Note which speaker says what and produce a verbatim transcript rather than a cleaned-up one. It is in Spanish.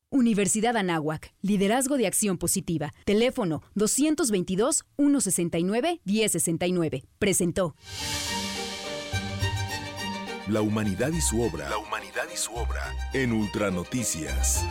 Speaker 1: Universidad Anáhuac, liderazgo de acción positiva. Teléfono doscientos veintidós, ciento sesenta y nueve, diez sesenta y nueve. Presentó.
Speaker 2: La humanidad y su obra. La humanidad y su obra. En Ultranoticias.